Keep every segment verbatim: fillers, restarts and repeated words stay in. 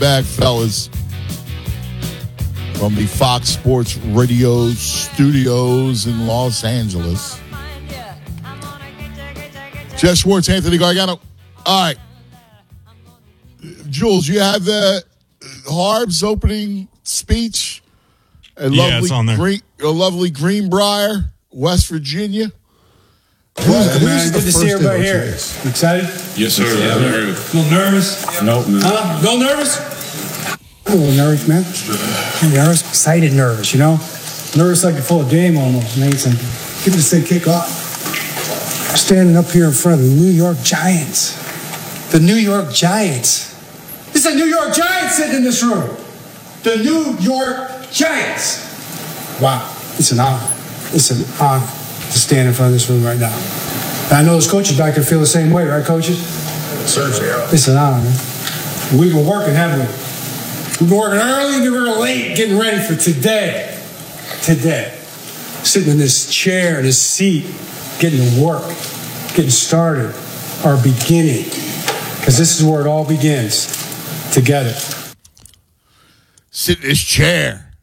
Back, fellas, from the Fox Sports Radio studios in Los Angeles. Jeff Schwartz, Anthony Gargano. All right. Jules, you have the Harb's opening speech. A yeah, lovely it's on there. Green, a lovely Greenbrier, West Virginia. Well, man, good to see everybody here. You excited? Yes, sir. Yeah, a little nervous? No. no. Huh? A little nervous? I'm a little nervous, man. I'm nervous, excited, nervous, you know? Nervous like you're full of game almost. Amazing. Give it a say kick off. Standing up here in front of the New York Giants. The New York Giants. It's a New York Giants sitting in this room. The New York Giants. Wow. It's an honor. It's an honor to stand in front of this room right now. And I know those coaches back there feel the same way, right, coaches? Certainly. It's an honor, man. We've been working, haven't we? We've been working early and we were late getting ready for today. Today. Sitting in this chair, in this seat, getting to work, getting started, our beginning. Because this is where it all begins, together. Sit in this chair.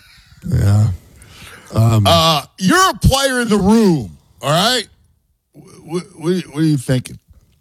Yeah. Um, uh, you're a player in the room, all right? What, what, what are you thinking?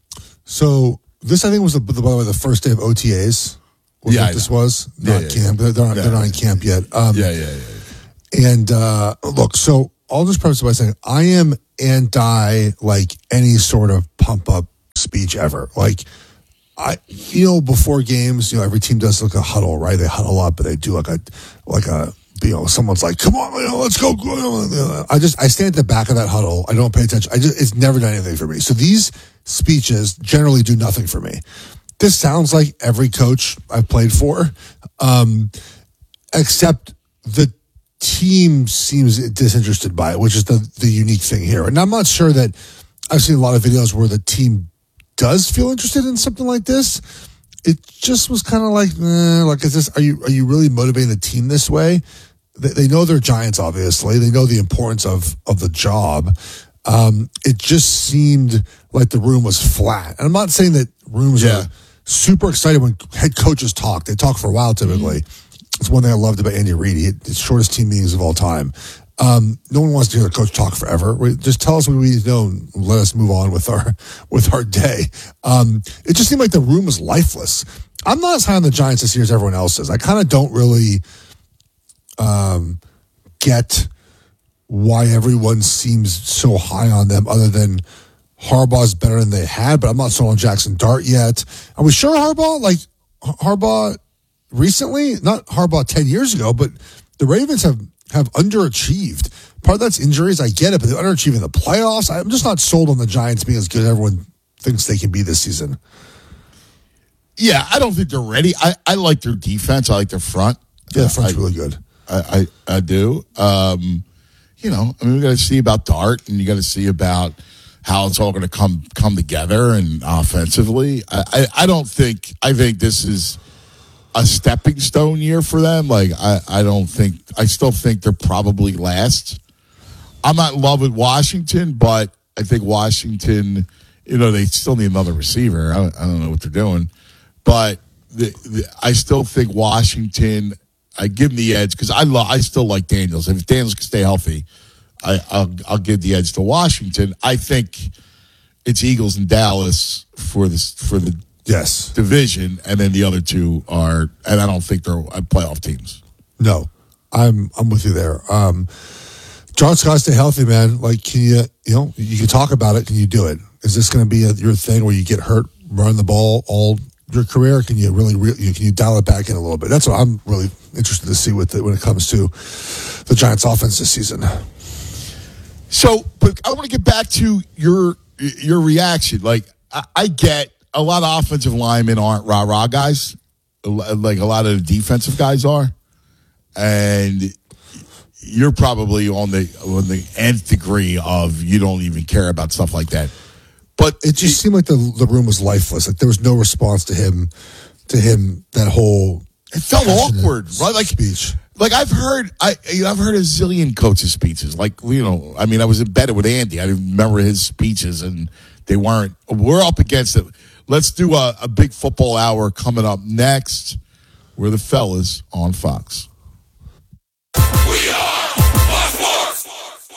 So this, I think, was the, the, by the way, the first day of O T As. Was yeah, what this was not yeah, camp. Yeah. They're not. Yeah. They're not in camp yet. Um, yeah, yeah, yeah. And uh, look, so I'll just preface it by saying I am anti like any sort of pump up speech ever. Like I, you know, before games, you know, every team does like a huddle, right? They huddle up, but they do like a like a. You know, someone's like, "Come on, you know, let's go." I just, I stand at the back of that huddle. I don't pay attention. I just, it's never done anything for me. So these speeches generally do nothing for me. This sounds like every coach I've played for, um, except the team seems disinterested by it, which is the the unique thing here. And I'm not sure that I've seen a lot of videos where the team does feel interested in something like this. It just was kind of like, eh, like, is this? Are you are you really motivating the team this way? They, they know they're Giants, obviously. They know the importance of of the job. Um, it just seemed like the room was flat. And I'm not saying that rooms Yeah. are super excited when head coaches talk. They talk for a while typically. Mm-hmm. It's one thing I loved about Andy Reid. He had the shortest team meetings of all time. Um, no one wants to hear a coach talk forever. We, just tell us what we need to know and let us move on with our with our day. Um, it just seemed like the room was lifeless. I'm not as high on the Giants this year as everyone else is. I kind of don't really um, get why everyone seems so high on them other than Harbaugh's better than they had, but I'm not sold on Jackson Dart yet. Are we sure Harbaugh, like Harbaugh recently, not Harbaugh ten years ago, but the Ravens have, have underachieved. Part of that's injuries, I get it, but they're underachieving the playoffs. I'm just not sold on the Giants being as good as everyone thinks they can be this season. Yeah, I don't think they're ready. I, I like their defense. I like their front. Yeah, the front's I, really good. I, I, I do. Um, you know, I mean, we got to see about Dart, and you got to see about how it's all going to come come together and offensively. I, I, I don't think, I think this is a stepping stone year for them. Like, I, I don't think, I still think they're probably last. I'm not in love with Washington, but I think Washington, you know, they still need another receiver. I don't, I don't know what they're doing. But the, the, I still think Washington, I give them the edge because I lo- I still like Daniels. If Daniels can stay healthy, I, I'll, I'll give the edge to Washington. I think it's Eagles and Dallas for the, for the yes. division, and then the other two are, and I don't think they're playoff teams. No, I'm I'm with you there. Um, John Scott, stay healthy, man. Like, can you, you know, you can talk about it. Can you do it? Is this going to be a, your thing where you get hurt running the ball all your career? Can you really, really, can you dial it back in a little bit? That's what I'm really interested to see with it when it comes to the Giants offense this season. So, but I want to get back to your, your reaction. Like, I, I get a lot of offensive linemen aren't rah-rah guys. Like a lot of the defensive guys are. And you're probably on the on the nth degree of you don't even care about stuff like that. But it just it, seemed like the the room was lifeless. Like there was no response to him, to him. That whole it felt awkward, right? Like speech. Like I've heard, I you know, I've heard a zillion coaches' speeches. Like you know, I mean, I was embedded with Andy. I remember his speeches, and they weren't. We're up against it. Let's do a, a big football hour coming up next. We're the fellas on Fox. We are Fox Sports.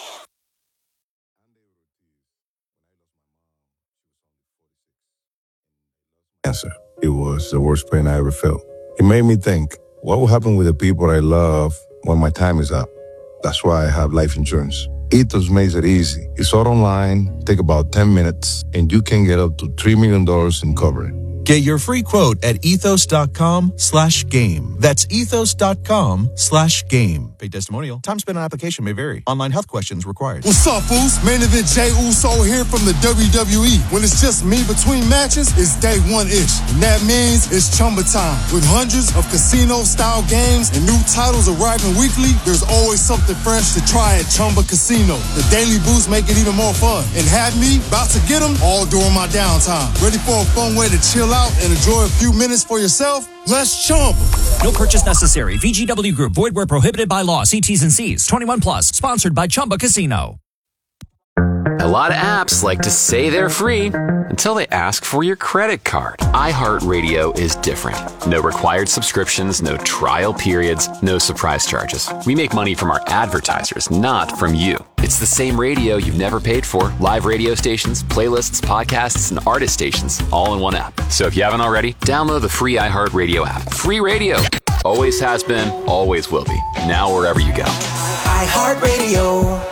Cancer. It was the worst pain I ever felt. It made me think, what will happen with the people I love when my time is up? That's why I have life insurance. Ethos makes it easy. It's all online, take about ten minutes, and you can get up to three million dollars in coverage. Get your free quote at ethos.com slash game. That's ethos.com slash game. Paid testimonial. Time spent on application may vary. Online health questions required. What's up, fools? Main event Jey Uso here from the W W E. When it's just me between matches, it's day one-ish. And that means it's Chumba time. With hundreds of casino-style games and new titles arriving weekly, there's always something fresh to try at Chumba Casino. The daily boosts make it even more fun. And have me about to get them all during my downtime. Ready for a fun way to chill out and enjoy a few minutes for yourself? Let's Chumba. No purchase necessary. V G W Group. Void where prohibited by law. See T's and C's. twenty-one plus. Sponsored by Chumba Casino. A lot of apps like to say they're free until they ask for your credit card. iHeartRadio is different. No required subscriptions, no trial periods, no surprise charges. We make money from our advertisers, not from you. It's the same radio you've never paid for. Live radio stations, playlists, podcasts, and artist stations, all in one app. So if you haven't already, download the free iHeartRadio app. Free radio. Always has been, always will be. Now wherever you go. iHeartRadio.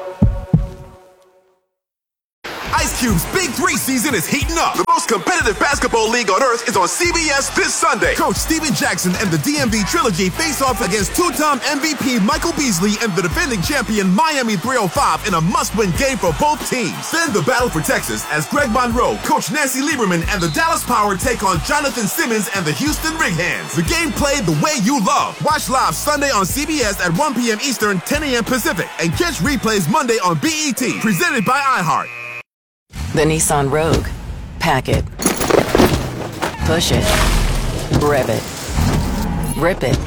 Ice Cube's Big Three season is heating up. The most competitive basketball league on earth is on C B S this Sunday. Coach Steven Jackson and the D M V Trilogy face off against two-time M V P Michael Beasley and the defending champion Miami three oh five in a must-win game for both teams. Then the battle for Texas as Greg Monroe, Coach Nancy Lieberman, and the Dallas Power take on Jonathan Simmons and the Houston Rig Hands. The game played the way you love. Watch live Sunday on C B S at one p.m. Eastern, ten a.m. Pacific, and catch replays Monday on B E T. Presented by iHeart. The Nissan Rogue. Pack it. Push it. Rev it. Rip it.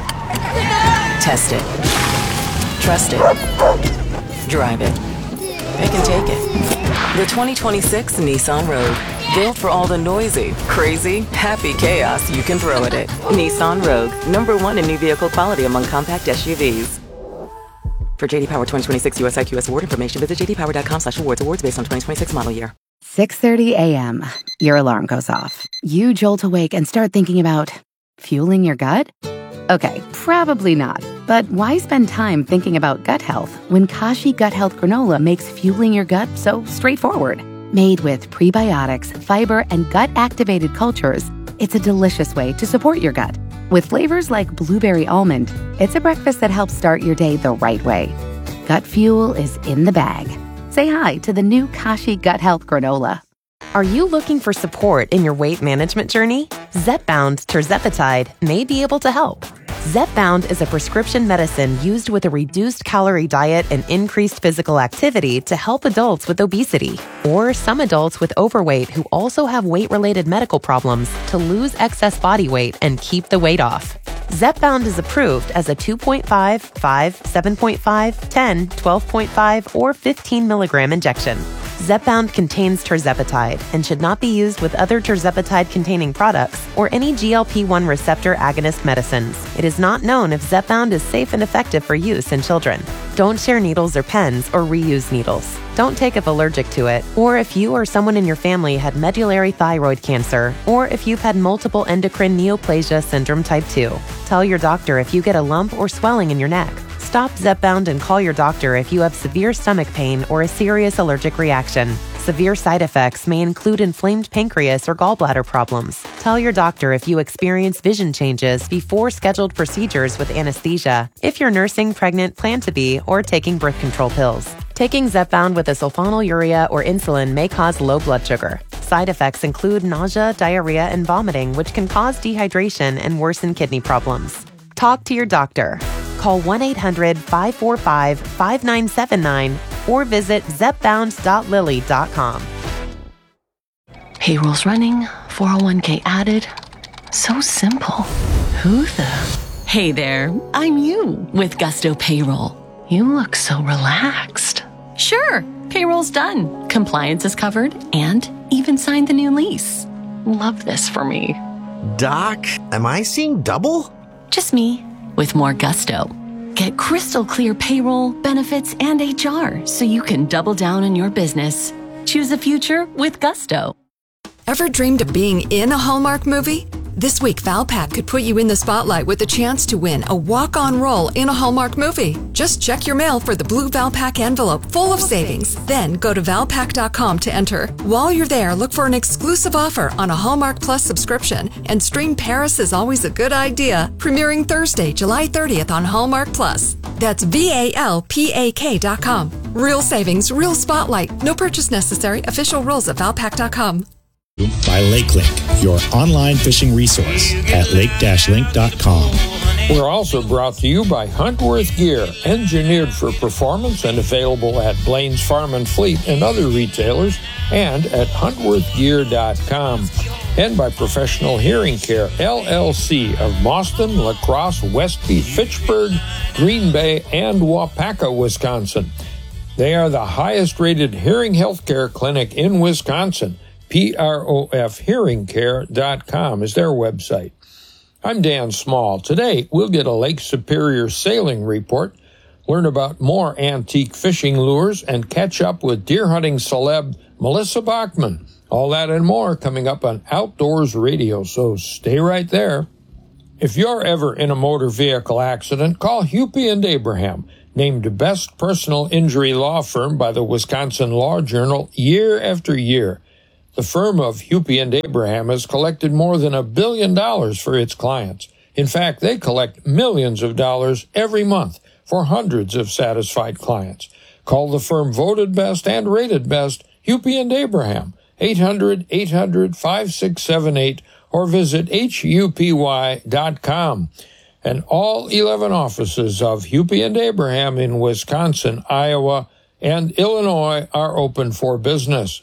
Test it. Trust it. Drive it. It can take it. The twenty twenty-six Nissan Rogue. Built for all the noisy, crazy, happy chaos you can throw at it. Nissan Rogue. Number one in new vehicle quality among compact S U Vs. For J D Power twenty twenty-six U S I Q S award information, visit jdpower.com slash awards. Awards based on twenty twenty-six model year. six thirty a.m. Your alarm goes off. You jolt awake and start thinking about fueling your gut? Okay, probably not. But why spend time thinking about gut health when Kashi Gut Health Granola makes fueling your gut so straightforward? Made with prebiotics, fiber, and gut-activated cultures, it's a delicious way to support your gut. With flavors like blueberry almond, it's a breakfast that helps start your day the right way. Gut fuel is in the bag. Say hi to the new Kashi Gut Health Granola. Are you looking for support in your weight management journey? Zepbound tirzepatide may be able to help. Zepbound is a prescription medicine used with a reduced calorie diet and increased physical activity to help adults with obesity or some adults with overweight who also have weight-related medical problems to lose excess body weight and keep the weight off. Zepbound is approved as a two point five, five, seven point five, ten, twelve point five, or fifteen milligram injection. Zepbound contains tirzepatide and should not be used with other tirzepatide-containing products or any G L P one receptor agonist medicines. It is not known if Zepbound is safe and effective for use in children. Don't share needles or pens or reuse needles. Don't take if allergic to it, or if you or someone in your family had medullary thyroid cancer, or if you've had multiple endocrine neoplasia syndrome type two. Tell your doctor if you get a lump or swelling in your neck. Stop Zepbound and call your doctor if you have severe stomach pain or a serious allergic reaction. Severe side effects may include inflamed pancreas or gallbladder problems. Tell your doctor if you experience vision changes before scheduled procedures with anesthesia, if you're nursing, pregnant, plan to be, or taking birth control pills. Taking Zepbound with a sulfonylurea or insulin may cause low blood sugar. Side effects include nausea, diarrhea, and vomiting, which can cause dehydration and worsen kidney problems. Talk to your doctor. Call one eight hundred, five four five, five nine seven nine or visit zepbound dot lilly dot com. Payroll's running, four oh one k added. So simple. Who the? Hey there, I'm you with Gusto Payroll. You look so relaxed. Sure, payroll's done. Compliance is covered and even signed the new lease. Love this for me. Doc, am I seeing double? Just me, with more gusto. Get crystal clear payroll, benefits, and H R so you can double down on your business. Choose a future with gusto. Ever dreamed of being in a Hallmark movie? This week, Valpak could put you in the spotlight with a chance to win a walk-on role in a Hallmark movie. Just check your mail for the blue Valpak envelope full of savings. Then go to valpak dot com to enter. While you're there, look for an exclusive offer on a Hallmark Plus subscription and stream Paris is Always a Good Idea, premiering Thursday, July thirtieth on Hallmark Plus. That's V A L P A K dot com. Real savings, real spotlight. No purchase necessary. Official rules at valpak dot com. By LakeLink, your online fishing resource at lake dash link dot com. We're also brought to you by Huntworth Gear, engineered for performance and available at Blaine's Farm and Fleet and other retailers, and at huntworth gear dot com. And by Professional Hearing Care, L L C of Mauston, La Crosse, Westby, Fitchburg, Green Bay, and Wapaka, Wisconsin. They are the highest-rated hearing health care clinic in Wisconsin. P R O F hearing care dot com is their website. I'm Dan Small. Today, we'll get a Lake Superior sailing report, learn about more antique fishing lures, and catch up with deer hunting celeb Melissa Bachman. All that and more coming up on Outdoors Radio, so stay right there. If you're ever in a motor vehicle accident, call Hupy and Abraham, named Best Personal Injury Law Firm by the Wisconsin Law Journal year after year. The firm of Hupy and Abraham has collected more than a billion dollars for its clients. In fact, they collect millions of dollars every month for hundreds of satisfied clients. Call the firm voted best and rated best, Hupy and Abraham, eight hundred, eight hundred, five six seven eight, or visit H U P Y dot com. And all eleven offices of Hupy and Abraham in Wisconsin, Iowa, and Illinois are open for business.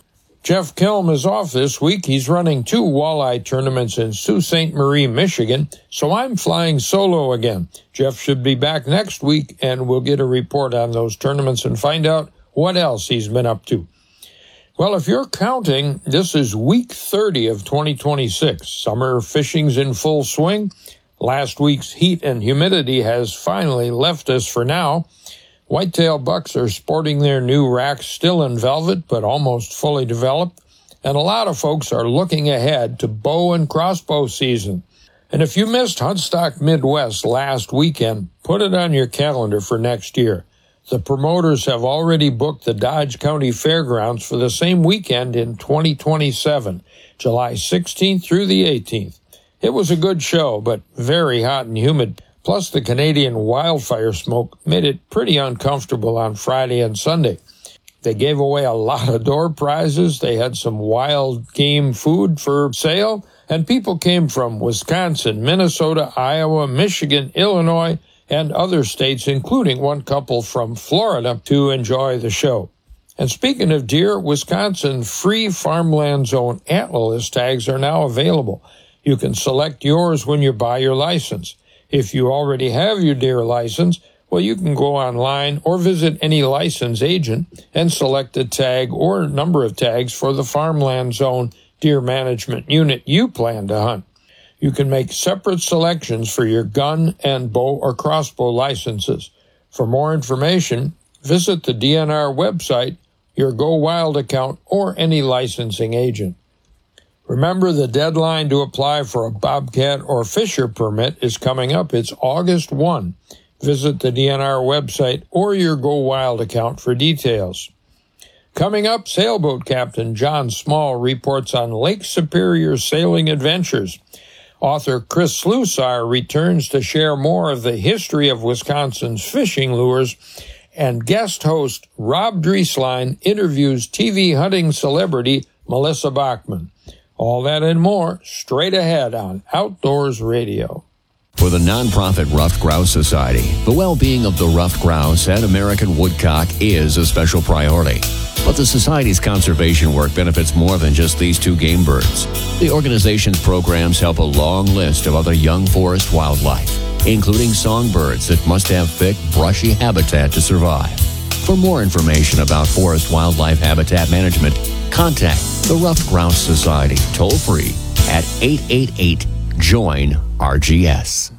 Jeff Kelm is off this week. He's running two walleye tournaments in Sault Ste. Marie, Michigan, so I'm flying solo again. Jeff should be back next week, and we'll get a report on those tournaments and find out what else he's been up to. Well, if you're counting, this is week thirty of twenty twenty-six. Summer fishing's in full swing. Last week's heat and humidity has finally left us for now. Whitetail bucks are sporting their new racks, still in velvet, but almost fully developed. And a lot of folks are looking ahead to bow and crossbow season. And if you missed Huntstock Midwest last weekend, put it on your calendar for next year. The promoters have already booked the Dodge County Fairgrounds for the same weekend in twenty twenty-seven, July sixteenth through the eighteenth. It was a good show, but very hot and humid. Plus, the Canadian wildfire smoke made it pretty uncomfortable on Friday and Sunday. They gave away a lot of door prizes. They had some wild game food for sale, and people came from Wisconsin, Minnesota, Iowa, Michigan, Illinois, and other states, including one couple from Florida, to enjoy the show. And speaking of deer, Wisconsin free farmland zone antlerless tags are now available. You can select yours when you buy your license. If you already have your deer license, well, you can go online or visit any license agent and select a tag or number of tags for the farmland zone deer management unit you plan to hunt. You can make separate selections for your gun and bow or crossbow licenses. For more information, visit the D N R website, your Go Wild account, or any licensing agent. Remember, the deadline to apply for a bobcat or fisher permit is coming up. It's August first. Visit the D N R website or your Go Wild account for details. Coming up, sailboat captain John Small reports on Lake Superior sailing adventures. Author Chris Slusar returns to share more of the history of Wisconsin's fishing lures, and guest host Rob Drieslein interviews T V hunting celebrity Melissa Bachman. All that and more straight ahead on Outdoors Radio. For the nonprofit Ruffed Grouse Society, the well-being of the ruffed grouse and American woodcock is a special priority. But the Society's conservation work benefits more than just these two game birds. The organization's programs help a long list of other young forest wildlife, including songbirds that must have thick, brushy habitat to survive. For more information about forest wildlife habitat management, contact the Ruffed Grouse Society toll-free at eight eight eight, join R G S.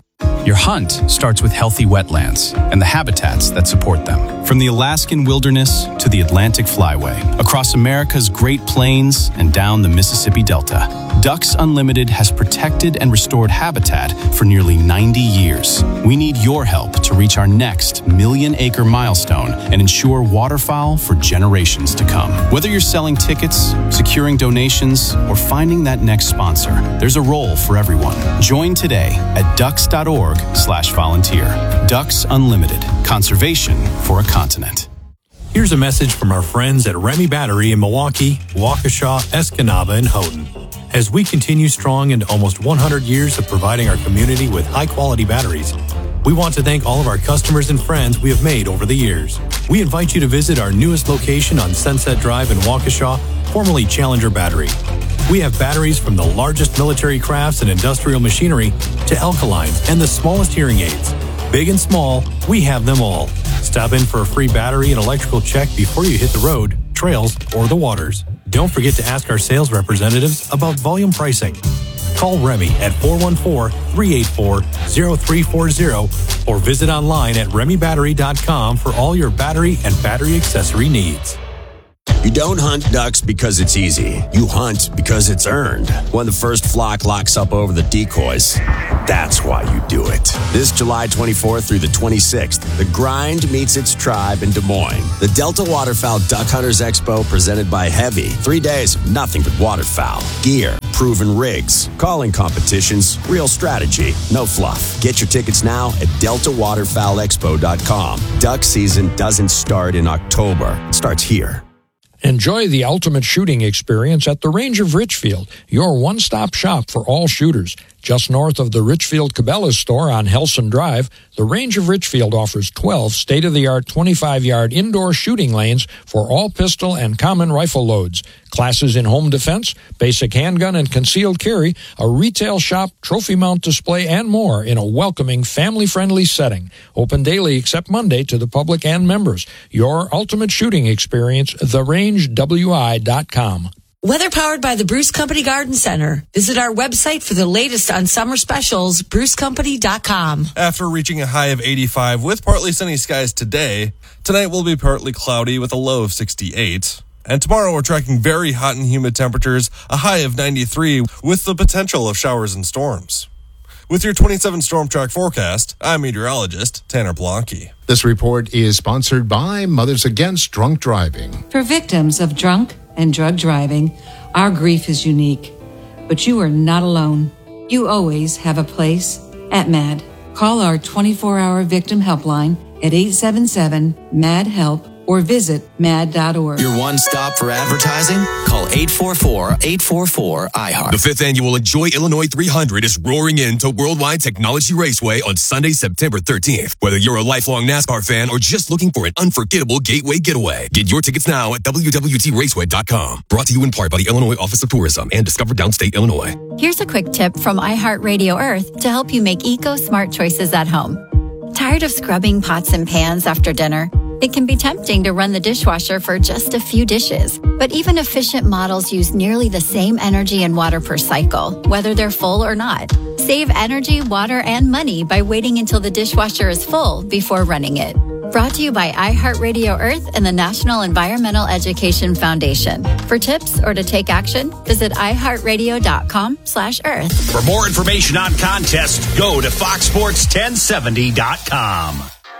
Your hunt starts with healthy wetlands and the habitats that support them. From the Alaskan wilderness to the Atlantic flyway, across America's Great Plains and down the Mississippi Delta, Ducks Unlimited has protected and restored habitat for nearly ninety years. We need your help to reach our next million-acre milestone and ensure waterfowl for generations to come. Whether you're selling tickets, securing donations, or finding that next sponsor, there's a role for everyone. Join today at ducks.org slash volunteer. Ducks Unlimited. Conservation for a continent. Here's a message from our friends at Remy Battery in Milwaukee, Waukesha, Escanaba, and Houghton. As we continue strong into almost one hundred years of providing our community with high-quality batteries, we want to thank all of our customers and friends we have made over the years. We invite you to visit our newest location on Sunset Drive in Waukesha, formerly Challenger Battery. We have batteries from the largest military crafts and industrial machinery to alkalines and the smallest hearing aids. Big and small, we have them all. Stop in for a free battery and electrical check before you hit the road, trails, or the waters. Don't forget to ask our sales representatives about volume pricing. Call Remy at four one four, three eight four, zero three four zero or visit online at remy battery dot com for all your battery and battery accessory needs. You don't hunt ducks because it's easy. You hunt because it's earned. When the first flock locks up over the decoys, that's why you do it. This July twenty-fourth through the twenty-sixth, the grind meets its tribe in Des Moines. The Delta Waterfowl Duck Hunters Expo presented by Heavy. Three days of nothing but waterfowl. Gear, proven rigs, calling competitions, real strategy, no fluff. Get your tickets now at delta waterfowl expo dot com. Duck season doesn't start in October. It starts here. Enjoy the ultimate shooting experience at the Range of Richfield, your one-stop shop for all shooters. Just north of the Richfield Cabela's store on Helson Drive, the Range of Richfield offers twelve state-of-the-art twenty-five-yard indoor shooting lanes for all pistol and common rifle loads, classes in home defense, basic handgun and concealed carry, a retail shop, trophy mount display, and more in a welcoming, family-friendly setting. Open daily except Monday to the public and members. Your ultimate shooting experience, the range w i dot com. Weather powered by the Bruce Company Garden Center. Visit our website for the latest on summer specials, bruce company dot com. After reaching a high of eighty-five with partly sunny skies today, tonight will be partly cloudy with a low of sixty-eight. And tomorrow we're tracking very hot and humid temperatures, a high of ninety-three with the potential of showers and storms. With your twenty-seven Storm Track forecast, I'm meteorologist Tanner Blanke. This report is sponsored by Mothers Against Drunk Driving. For victims of drunk and drug driving, our grief is unique. But you are not alone. You always have a place at MAD. Call our twenty-four hour victim helpline at eight seven seven, M A D, HELP or visit mad dot org. Your one stop for advertising? Call eight four four, eight four four, I heart. The fifth annual Enjoy Illinois three hundred is roaring into Worldwide Technology Raceway on Sunday, September thirteenth. Whether you're a lifelong NASCAR fan or just looking for an unforgettable gateway getaway, get your tickets now at w w t raceway dot com. Brought to you in part by the Illinois Office of Tourism and Discover Downstate Illinois. Here's a quick tip from iHeartRadio Earth to help you make eco-smart choices at home. Tired of scrubbing pots and pans after dinner? It can be tempting to run the dishwasher for just a few dishes, but even efficient models use nearly the same energy and water per cycle, whether they're full or not. Save energy, water, and money by waiting until the dishwasher is full before running it. Brought to you by iHeartRadio Earth and the National Environmental Education Foundation. For tips or to take action, visit iHeartRadio.com slash earth. For more information on contests, go to fox sports ten seventy dot com.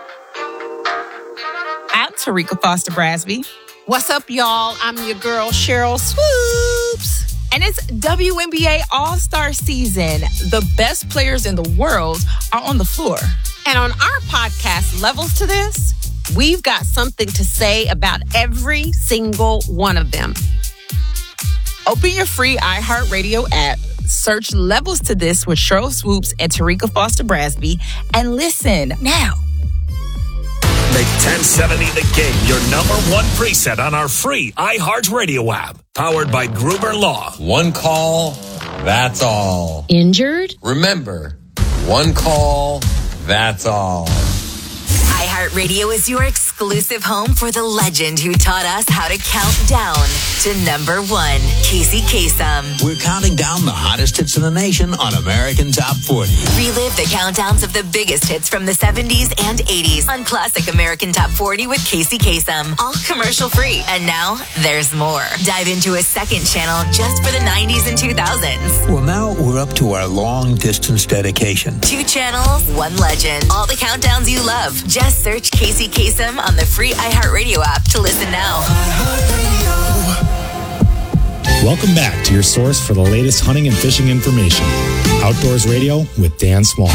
I'm Tarika Foster Brasby. What's up, y'all? I'm your girl, Cheryl Swoops. And it's W N B A All-Star Season. The best players in the world are on the floor. And on our podcast, Levels to This, we've got something to say about every single one of them. Open your free iHeartRadio app, search Levels to This with Cheryl Swoops and Tarika Foster Brasby, and listen now. Make ten seventy the game your number one preset on our free iHeartRadio app. Powered by Gruber Law. One call, that's all. Injured? Remember, one call, that's all. iHeartRadio is your exclusive exclusive home for the legend who taught us how to count down to number one, Casey Kasem. We're counting down the hottest hits in the nation on American Top forty. Relive the countdowns of the biggest hits from the seventies and eighties on Classic American Top forty with Casey Kasem. All commercial free. And now there's more. Dive into a second channel just for the nineties and two thousands. Well, now we're up to our long distance dedication. Two channels, one legend. All the countdowns you love. Just search Casey Kasem on the free iHeartRadio app to listen now. Welcome back to your source for the latest hunting and fishing information. Outdoors Radio with Dan Small.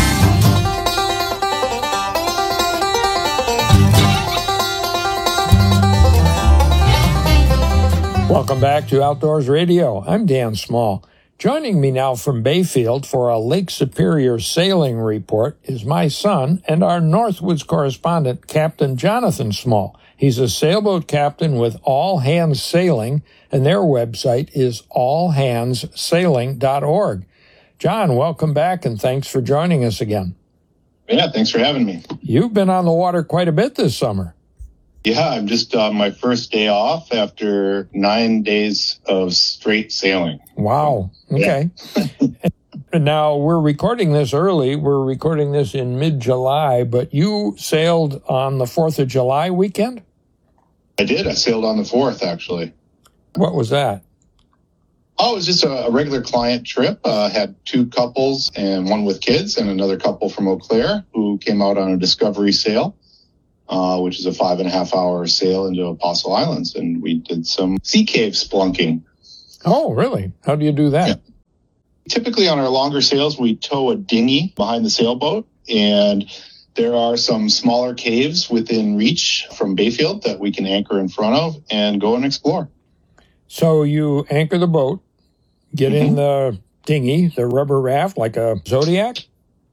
Welcome back to Outdoors Radio. I'm Dan Small. Joining me now from Bayfield for a Lake Superior sailing report is my son and our Northwoods correspondent, Captain Jonathan Small. He's a sailboat captain with All Hands Sailing, and their website is all hands sailing dot org. John, welcome back, and thanks for joining us again. Yeah, thanks for having me. You've been on the water quite a bit this summer. Yeah, I'm just on my first day off after nine days of straight sailing. Wow. Okay. Yeah. Now, we're recording this early. We're recording this in mid-July, but you sailed on the fourth of July weekend? I did. I sailed on the fourth, actually. What was that? Oh, it was just a, a regular client trip. Uh, had two couples and one with kids and another couple from Eau Claire who came out on a discovery sail. Uh, which is a five and a half hour sail into Apostle Islands. And we did some sea cave splunking. Oh, really? How do you do that? Yeah. Typically on our longer sails, we tow a dinghy behind the sailboat. And there are some smaller caves within reach from Bayfield that we can anchor in front of and go and explore. So you anchor the boat, get mm-hmm. in the dinghy, the rubber raft, like a Zodiac?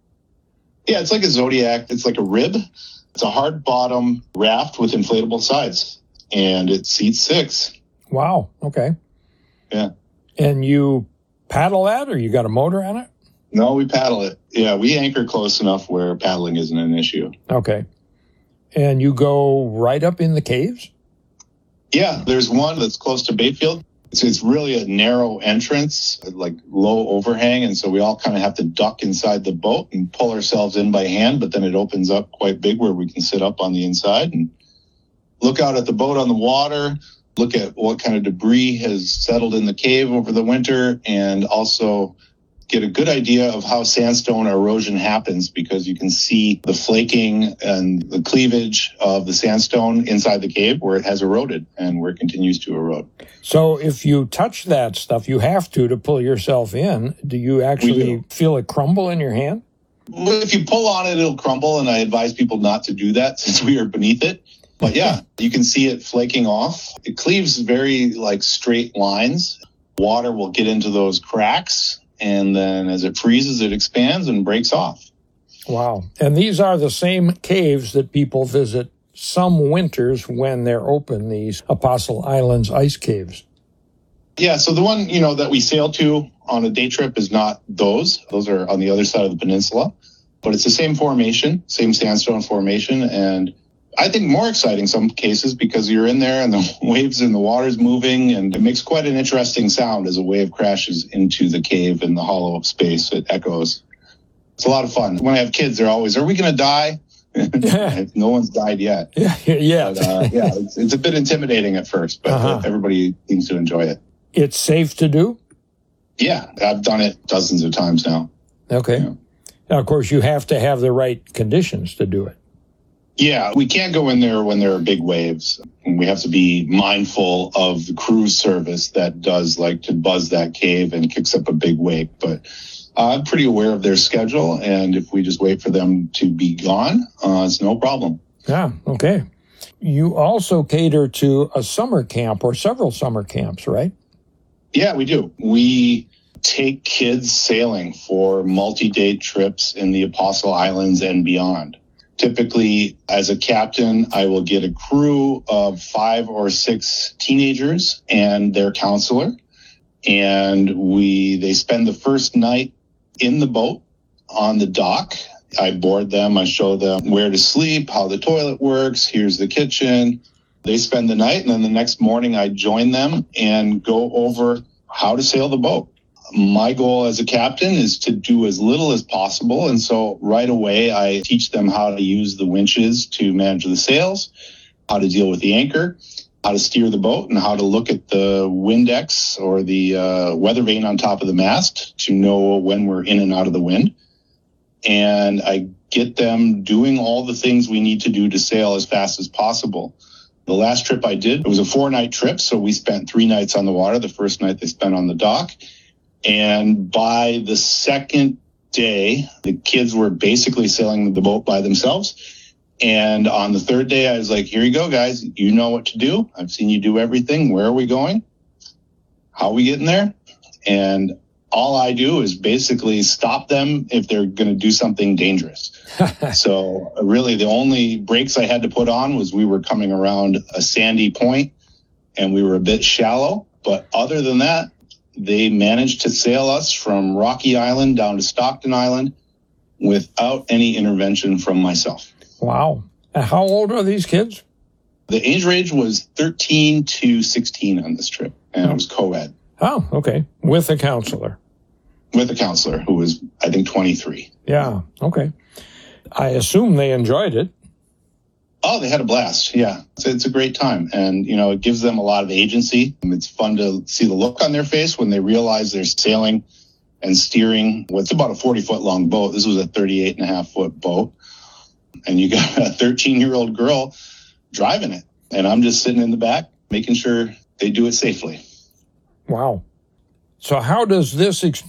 Yeah, it's like a Zodiac. It's like a rib. It's a hard bottom raft with inflatable sides, and it seats six. Wow. Okay. Yeah. And you paddle that, or you got a motor on it? No, we paddle it. Yeah, we anchor close enough where paddling isn't an issue. Okay. And you go right up in the caves? Yeah, there's one that's close to Bayfield. It's, it's really a narrow entrance, like low overhang, and so we all kind of have to duck inside the boat and pull ourselves in by hand, but then it opens up quite big where we can sit up on the inside and look out at the boat on the water, look at what kind of debris has settled in the cave over the winter, and also get a good idea of how sandstone erosion happens, because you can see the flaking and the cleavage of the sandstone inside the cave where it has eroded and where it continues to erode. So if you touch that stuff, you have to to pull yourself in. Do you actually do. feel it crumble in your hand? Well, if you pull on it, it'll crumble, and I advise people not to do that since we are beneath it. But yeah, you can see it flaking off. It cleaves very like straight lines. Water will get into those cracks, and then as it freezes, it expands and breaks off. Wow. And these are the same caves that people visit some winters when they're open, these Apostle Islands ice caves. Yeah, so the one, you know, that we sail to on a day trip is not those. Those are on the other side of the peninsula. But it's the same formation, same sandstone formation, and I think more exciting in some cases because you're in there and the waves and the water's moving, and it makes quite an interesting sound as a wave crashes into the cave in the hollow space. It echoes. It's a lot of fun. When I have kids, they're always, are we going to die? No one's died yet. Yeah, yeah. But, uh, yeah, it's, it's a bit intimidating at first, but uh-huh. everybody seems to enjoy it. It's safe to do? Yeah, I've done it dozens of times now. Okay. Yeah. Now, of course, you have to have the right conditions to do it. Yeah, we can't go in there when there are big waves. And we have to be mindful of the cruise service that does like to buzz that cave and kicks up a big wake. But uh, I'm pretty aware of their schedule. And if we just wait for them to be gone, uh, it's no problem. Yeah, okay. You also cater to a summer camp or several summer camps, right? Yeah, we do. We take kids sailing for multi-day trips in the Apostle Islands and beyond. Typically, as a captain, I will get a crew of five or six teenagers and their counselor. And we they spend the first night in the boat on the dock. I board them. I show them where to sleep, how the toilet works. Here's the kitchen. They spend the night, and then the next morning I join them and go over how to sail the boat. My goal as a captain is to do as little as possible. And so right away, I teach them how to use the winches to manage the sails, how to deal with the anchor, how to steer the boat, and how to look at the Windex or the uh, weather vane on top of the mast to know when we're in and out of the wind. And I get them doing all the things we need to do to sail as fast as possible. The last trip I did, it was a four-night trip, so we spent three nights on the water. The first night they spent on the dock. And by the second day, the kids were basically sailing the boat by themselves. And on the third day, I was like, here you go, guys. You know what to do. I've seen you do everything. Where are we going? How are we getting there? And all I do is basically stop them if they're going to do something dangerous. So really the only brakes I had to put on was we were coming around a sandy point and we were a bit shallow. But other than that, they managed to sail us from Rocky Island down to Stockton Island without any intervention from myself. Wow. And how old are these kids? The age range was thirteen to sixteen on this trip, and it was co-ed. Oh, okay. With a counselor. With a counselor who was, I think, twenty-three. Yeah, okay. I assume they enjoyed it. Oh, they had a blast. Yeah, it's, it's a great time. And, you know, it gives them a lot of agency. It's fun to see the look on their face when they realize they're sailing and steering what's about a forty foot long boat. This was a thirty-eight and a half foot boat. And you got a thirteen year old girl driving it. And I'm just sitting in the back, making sure they do it safely. Wow. So how does this experience